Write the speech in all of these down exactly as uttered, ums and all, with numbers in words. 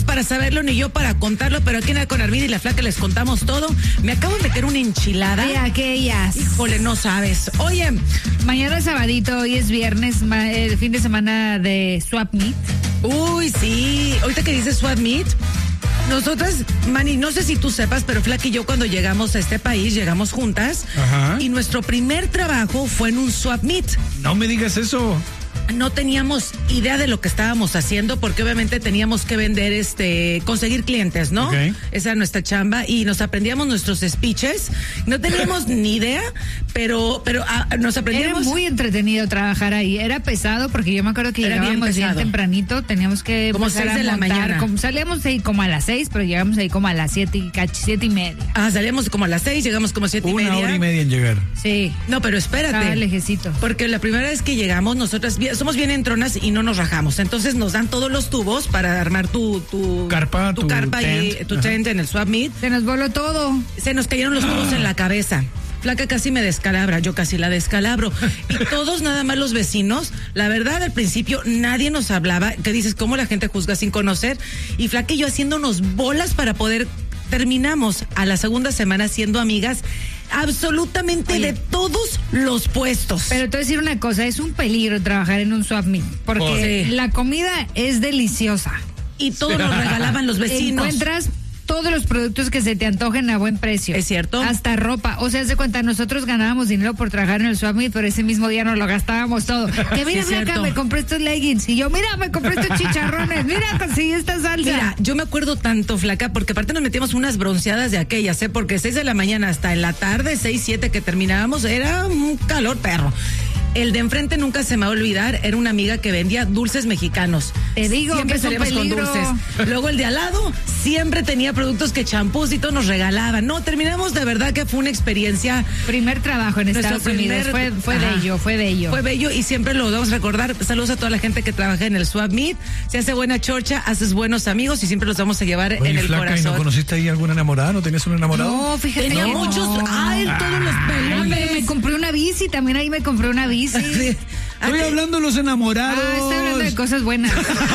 para saberlo ni yo para contarlo, pero aquí en Con Armida y la Flaca les contamos todo. Me acabo de meter una enchilada. De aquellas. Híjole, no sabes. Oye, mañana es sabadito, hoy es viernes, ma- el fin de semana de Swap Meet. Uy, sí. Ahorita que dices Swap Meet, nosotras, Manny, no sé si tú sepas, pero Flaca y yo cuando llegamos a este país, llegamos juntas. Ajá. Y nuestro primer trabajo fue en un Swap Meet. No me digas eso. No teníamos idea de lo que estábamos haciendo porque obviamente teníamos que vender, este, conseguir clientes, ¿no? Okay. Esa era nuestra chamba y nos aprendíamos nuestros speeches. No teníamos ni idea, pero, pero ah, nos aprendíamos. Era muy entretenido trabajar ahí. Era pesado porque yo me acuerdo que Era bien llegábamos bien, pesado. tempranito. Teníamos que Como empezar seis a de la montar, mañana. como- salíamos ahí como a las seis, pero llegamos ahí como a las siete y cach, siete y media. Ah, salíamos como a las seis, llegamos como a siete y Una media. hora y media en llegar. Sí. No, pero Estaba espérate. lejecito. Porque la primera vez que llegamos, nosotras bien- somos bien entronas y no nos rajamos. Entonces nos dan todos los tubos para armar tu, tu Carpa, tu, tu carpa y tent. tu Ajá. tent en el Swap Meet. Se nos voló todo. Se nos cayeron los tubos en la cabeza. Flaca casi me descalabra, yo casi la descalabro. Y todos, nada más los vecinos, la verdad, al principio nadie nos hablaba. Que dices, ¿cómo la gente juzga sin conocer? Y Flaca y yo haciéndonos bolas para poder. Terminamos a la segunda semana siendo amigas absolutamente Oye. de todos los puestos. Pero te voy a decir una cosa, es un peligro trabajar en un Swap Meet, porque Sí. la comida es deliciosa. Y todos nos regalaban los vecinos. Encuentras todos los productos que se te antojen a buen precio. ¿Es cierto? Hasta ropa. O sea, haz de cuenta, nosotros ganábamos dinero por trabajar en el Swap Meet, pero ese mismo día nos lo gastábamos todo. Que mira, Sí, es Blanca, cierto. me compré estos leggings. Y yo, mira, me compré estos chicharrones. Mira, conseguí esta salsa. Mira, yo me acuerdo tanto, Flaca, porque aparte nos metíamos unas bronceadas de aquellas, ¿eh? Porque seis de la mañana hasta en la tarde, seis, siete que terminábamos, era un calor perro. El de enfrente nunca se me va a olvidar, era una amiga que vendía dulces mexicanos. Te digo siempre que es un salíamos con peligro. dulces. Luego el de al lado siempre tenía productos que champús y todo nos regalaban. No, terminamos de verdad que fue una experiencia. Primer trabajo en Nuestro Estados Unidos. primer- Fue, fue Ajá. bello, fue bello. Fue bello y siempre lo vamos a recordar. Saludos a toda la gente que trabaja en el Swap Meet. Se hace buena chorcha, haces buenos amigos y siempre los vamos a llevar Oye, en el Flaca, ¿y no corazón. conociste ahí alguna enamorada? ¿No tenías un enamorado? No, fíjate Tenía que muchos. no. Ay, todos los pelones. Hombre, me compré una bici, también ahí me compré una bici. Sí. Estoy Aquí- hablando de los enamorados. Ah, estoy hablando de cosas buenas.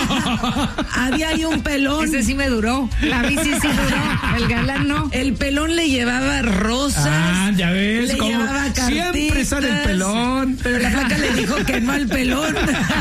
Había ahí un pelón. Ese sí me duró. La bici sí duró. El galán no. El pelón le llevaba rosas. Ah, ya ves, Le cómo llevaba siempre cartitas. sale el pelón. Pero la Flaca le dijo que no al pelón.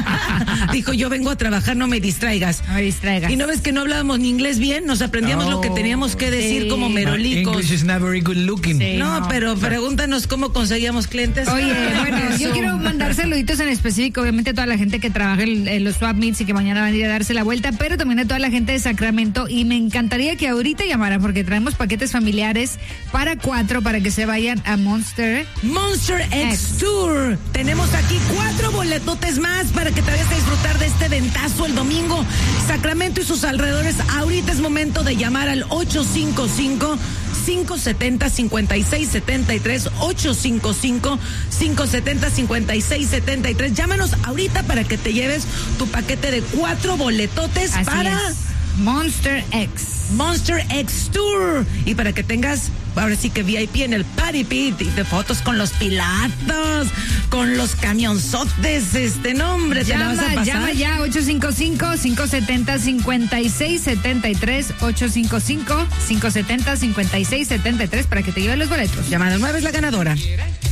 Dijo, yo vengo a trabajar, no me distraigas. No me distraigas. Y no ves que no hablábamos ni inglés bien, nos aprendíamos No. lo que teníamos que decir Sí. como My merolicos. English is not very good looking. Sí. No, No, pero pregúntanos cómo conseguíamos clientes. Oye, bueno, yo Eso. quiero mandar saluditos en específico, obviamente a toda la gente que trabaja en, en los Swap Meets y que mañana van a ir a darse la vuelta, pero también a toda la gente de Sacramento, y me encantaría que ahorita llamaran porque traemos paquetes familiares para cuatro para que se vayan a Monster. Monster X X. Tour. Tenemos aquí cuatro boletotes más para que te vayas a disfrutar de este ventazo el domingo. Sacramento y sus alrededores. Ahorita es momento de llamar al ocho cinco cinco, cinco siete cero, cinco seis siete tres, ocho cinco cinco, cinco siete cero, cinco seis siete tres. Llámanos ahorita para que te lleves tu paquete de cuatro boletotes Así para es. Monster X. Monster X Tour. Y para que tengas, ahora sí que V I P en el Party Pit y de fotos con los pilatos, con los camionzotes, este nombre, te la vas a Llama, pasar. llama ya, ocho cinco cinco, cinco siete cero, cinco seis siete tres, ocho cinco cinco, cinco siete cero, cinco seis siete tres para que te lleven los boletos. Llamada nueve es la ganadora.